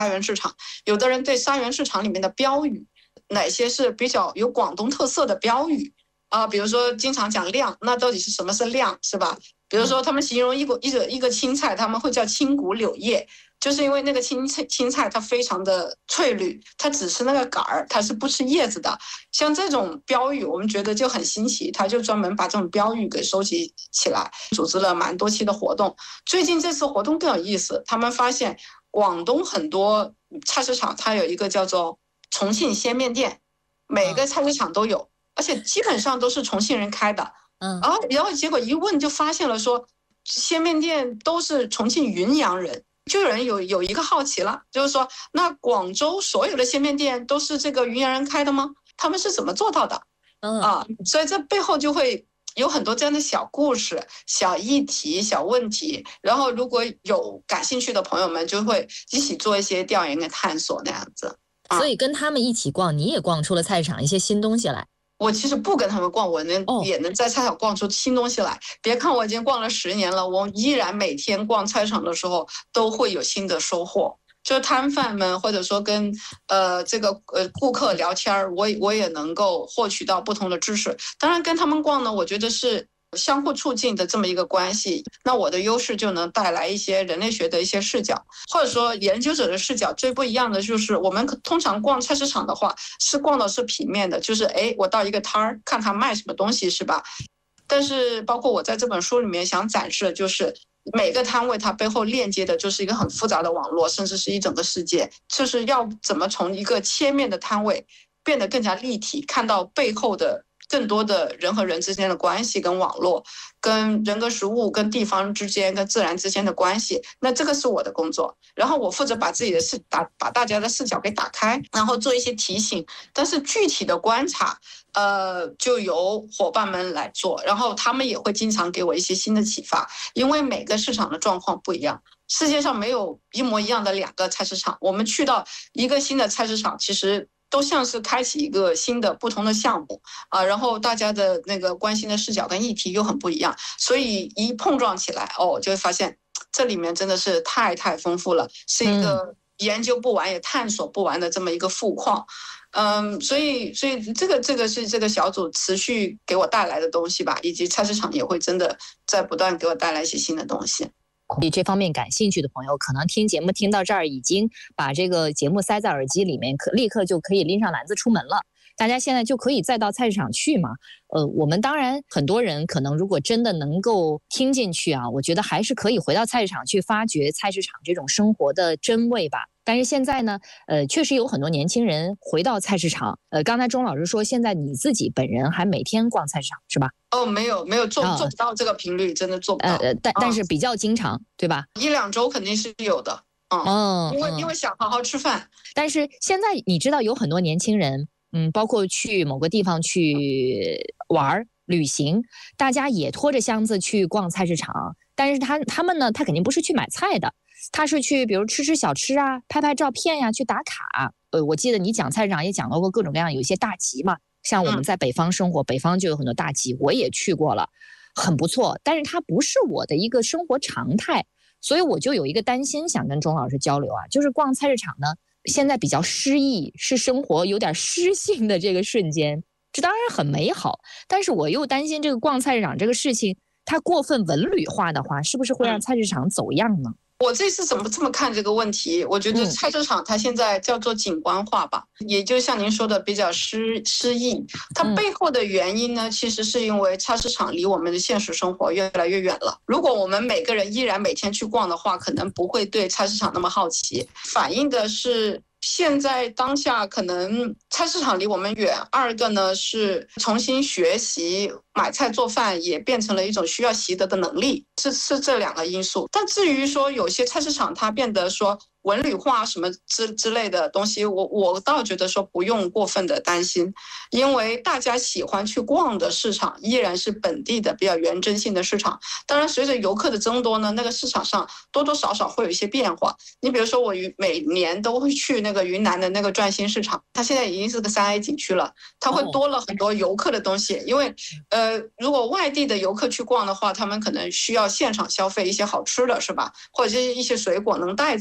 园市场，有的人对沙园市场里面的标语，哪些是比较有广东特色的标语啊？比如说经常讲亮，那到底是什么是亮，是吧？比如说他们形容一个青菜，他们会叫青谷柳叶，就是因为那个青菜它非常的翠绿，它只吃那个杆儿，它是不吃叶子的。像这种标语我们觉得就很新奇，他就专门把这种标语给收集起来，组织了蛮多期的活动。最近这次活动更有意思，他们发现广东很多菜市场它有一个叫做重庆鲜面店，每个菜市场都有，而且基本上都是重庆人开的。然后结果一问就发现了说，鲜面店都是重庆云阳人，就有人有一个好奇了，就是说，那广州所有的鲜面店都是这个云阳人开的吗？他们是怎么做到的？所以这背后就会有很多这样的小故事、小议题、小问题，然后如果有感兴趣的朋友们，就会一起做一些调研跟探索那样子。 所以跟他们一起逛，你也逛出了菜市场一些新东西来。 我其实不跟他们逛，我也能在菜场逛出新东西来。别看我已经逛了10年了，我依然每天逛菜场的时候都会有新的收获。就是摊贩们或者说跟顾客聊天，我也能够获取到不同的知识。当然跟他们逛呢，我觉得是相互促进的这么一个关系，那我的优势就能带来一些人类学的一些视角，或者说研究者的视角。最不一样的就是我们通常逛菜市场的话，是逛的是平面的，就是我到一个摊儿看他卖什么东西，是吧？但是包括我在这本书里面想展示的就是每个摊位它背后链接的就是一个很复杂的网络，甚至是一整个世界，就是要怎么从一个切面的摊位变得更加立体，看到背后的更多的人和人之间的关系，跟网络，跟人跟食物，跟地方之间，跟自然之间的关系。那这个是我的工作，然后我负责把自己的把大家的视角给打开，然后做一些提醒。但是具体的观察，就由伙伴们来做，然后他们也会经常给我一些新的启发，因为每个市场的状况不一样。世界上没有一模一样的2个菜市场，我们去到一个新的菜市场，其实都像是开启一个新的不同的项目然后大家的那个关心的视角跟议题又很不一样，所以一碰撞起来就会发现这里面真的是太丰富了，是一个研究不完也探索不完的这么一个富矿。所以这个是这个小组持续给我带来的东西吧，以及菜市场也会真的在不断给我带来一些新的东西。 对这方面感兴趣的朋友，可能听节目听到这儿已经把这个节目塞在耳机里面，立刻就可以拎上篮子出门了。大家现在就可以再到菜市场去嘛。我们当然很多人可能如果真的能够听进去啊，我觉得还是可以回到菜市场去发掘菜市场这种生活的真味吧。但是现在呢，确实有很多年轻人回到菜市场。刚才钟老师说，现在你自己本人还每天逛菜市场是吧？ 没有做不到这个频率，真的做不到。 但是比较经常，对吧 ？1-2周肯定是有的。因为想好好吃饭。 但是现在你知道有很多年轻人，包括去某个地方去玩旅行，大家也拖着箱子去逛菜市场，但是他们呢，他肯定不是去买菜的，他是去比如吃小吃啊，拍照片呀，去打卡。我记得你讲菜市场也讲到过各种各样，有一些大集嘛，像我们在北方生活，北方就有很多大集，我也去过了，很不错，但是它不是我的一个生活常态，所以我就有一个担心想跟钟老师交流啊，就是逛菜市场呢现在比较诗意，是生活有点诗性的这个瞬间，这当然很美好，但是我又担心这个逛菜市场这个事情它过分文旅化的话，是不是会让菜市场走样呢？ 我这次怎么这么看这个问题？我觉得菜市场它现在叫做景观化吧，也就像您说的比较诗意。它背后的原因呢，其实是因为菜市场离我们的现实生活越来越远了。如果我们每个人依然每天去逛的话，可能不会对菜市场那么好奇，反映的是现在当下可能菜市场离我们远。2个呢是重新学习买菜做饭也变成了一种需要习得的能力，是这2个因素。但至于说有些菜市场它变得说文旅化什么之类的东西，我倒觉得说不用过分的担心，因为大家喜欢去逛的市场依然是本地的比较原真性的市场。当然随着游客的增多呢，那个市场上多多少少会有一些变化。你比如说我每年都会去那个云南的那个转心市场，它现在已经是个3A 景区了，它会多了很多游客的东西。因为如果外地的游客去逛的话，他们可能需要现场消费一些好吃的，是吧？或者是一些水果能带走的。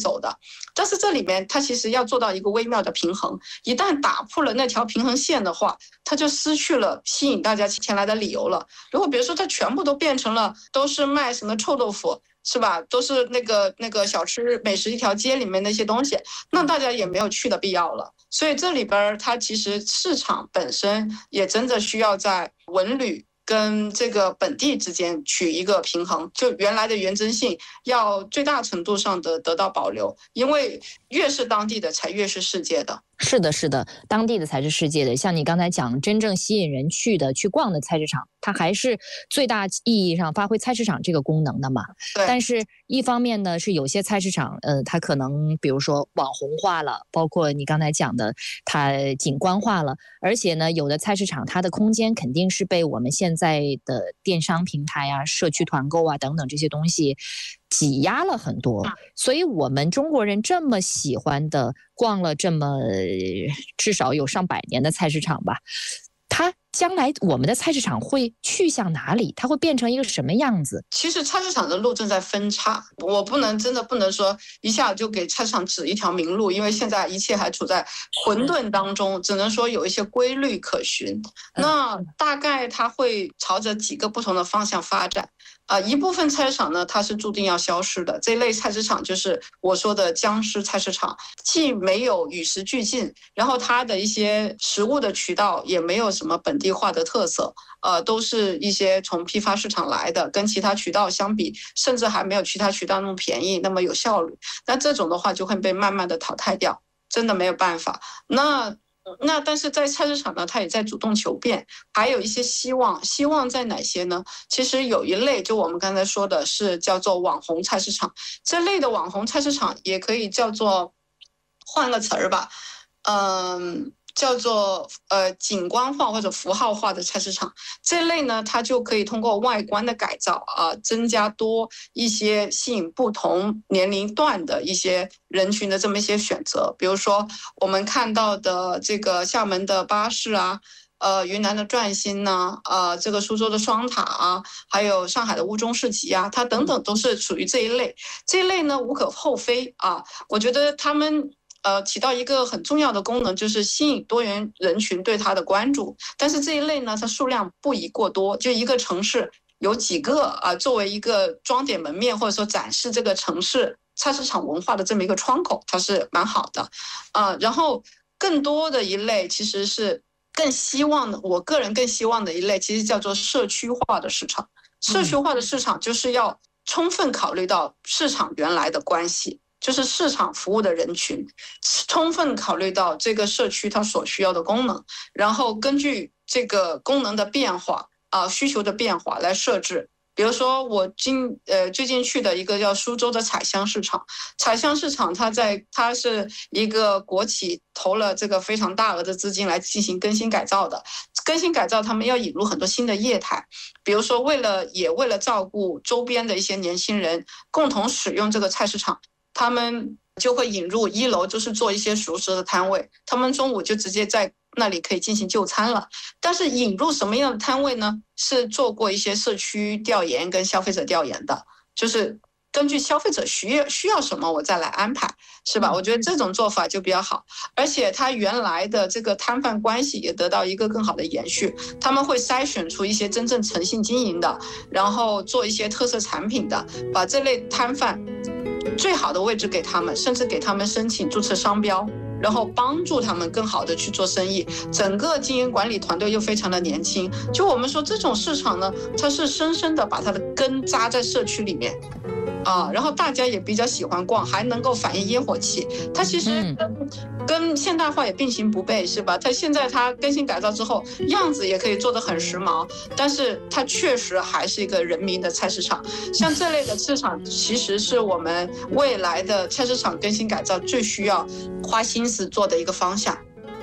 但是这里面它其实要做到一个微妙的平衡，一旦打破了那条平衡线的话，它就失去了吸引大家前来的理由了。如果比如说它全部都变成了都是卖什么臭豆腐，是吧？都是那个小吃美食一条街里面那些东西，那大家也没有去的必要了。所以这里边它其实市场本身也真的需要在文旅跟这个本地之间取一个平衡，就原来的原真性要最大程度上的得到保留，因为越是当地的才越是世界的。 是的，是的，当地的才是世界的。像你刚才讲，真正吸引人去逛的菜市场，它还是最大意义上发挥菜市场这个功能的嘛。 对。 但是一方面呢，是有些菜市场，它可能比如说网红化了，包括你刚才讲的，它景观化了，而且呢，有的菜市场它的空间肯定是被我们现在的电商平台啊、社区团购啊等等这些东西挤压了很多，所以我们中国人这么喜欢的逛了这么至少有上百年的菜市场吧，它将来我们的菜市场会去向哪里？它会变成一个什么样子？ 其实菜市场的路正在分叉，我真的不能说一下就给菜市场指一条明路，因为现在一切还处在混沌当中，只能说有一些规律可循。那大概它会朝着几个不同的方向发展。一部分菜市场呢，它是注定要消失的。这类菜市场就是我说的僵尸菜市场，既没有与时俱进，然后它的一些食物的渠道也没有什么本地化的特色，都是一些从批发市场来的，跟其他渠道相比，甚至还没有其他渠道那么便宜，那么有效率。那这种的话就会被慢慢的淘汰掉，真的没有办法。那但是在菜市场呢，它也在主动求变，还有一些希望在哪些呢？其实有一类就我们刚才说的是叫做网红菜市场，这类的网红菜市场也可以叫做换个词儿吧，叫做景观化或者符号化的菜市场。这类呢，它就可以通过外观的改造增加多一些吸引不同年龄段的一些人群的这么一些选择。比如说我们看到的这个厦门的巴士啊，云南的转心呐，这个苏州的双塔啊，还有上海的乌中市集啊，它等等都是属于这一类。这一类呢无可厚非啊，我觉得他们起到一个很重要的功能，就是吸引多元人群对它的关注。但是这一类呢，它数量不宜过多，就一个城市有几个作为一个装点门面或者说展示这个城市菜市场文化的这么一个窗口，它是蛮好的。然后更多的一类其实是更希望的，我个人更希望的一类，其实叫做社区化的市场。社区化的市场就是要充分考虑到市场原来的关系。就是市场服务的人群，充分考虑到这个社区它所需要的功能，然后根据这个功能的变化需求的变化来设置。比如说我最近去的一个叫苏州的彩香市场，彩香市场它是一个国企投了这个非常大额的资金来进行更新改造的。更新改造他们要引入很多新的业态，比如说为了照顾周边的一些年轻人共同使用这个菜市场，他们就会引入1楼就是做一些熟食的摊位，他们中午就直接在那里可以进行就餐了。但是引入什么样的摊位呢？是做过一些社区调研跟消费者调研的，就是根据消费者需要什么我再来安排，是吧？我觉得这种做法就比较好，而且它原来的这个摊贩关系也得到一个更好的延续。他们会筛选出一些真正诚信经营的，然后做一些特色产品的，把这类摊贩最好的位置给他们，甚至给他们申请注册商标，然后帮助他们更好的去做生意。整个经营管理团队又非常的年轻，就我们说这种市场呢，它是深深的把它的根扎在社区里面然后大家也比较喜欢逛，还能够反映烟火气。它其实跟现代化也并行不悖，是吧？它现在它更新改造之后，样子也可以做得很时髦，但是它确实还是一个人民的菜市场。像这类的市场，其实是我们未来的菜市场更新改造最需要花心思做的一个方向。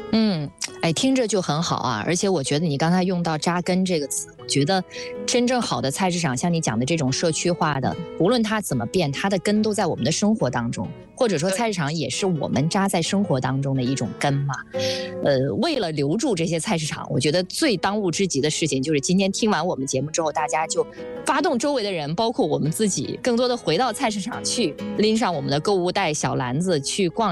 听着就很好啊，而且我觉得你刚才用到扎根这个词，我觉得真正好的菜市场，像你讲的这种社区化的，无论它怎么变，它的根都在我们的生活当中，或者说菜市场也是我们扎在生活当中的一种根嘛。为了留住这些菜市场，我觉得最当务之急的事情就是今天听完我们节目之后，大家就发动周围的人，包括我们自己，更多的回到菜市场去，拎上我们的购物袋、小篮子去逛。